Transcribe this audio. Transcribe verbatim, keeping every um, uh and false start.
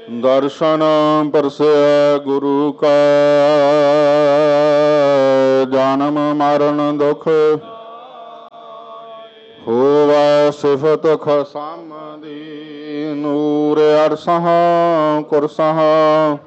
ਦਰਸ਼ਨ ਪਰਸੈ ਗੁਰੂ ਕਾ, ਜਨਮ ਮਰਨ ਦੁਖ ਹੋਵੈ ਸਿਫਤ ਖਸਮ ਦੀ। ਨੂਰ ਅਰਸਹਾਂ ਕੁਰਸਹਾਂ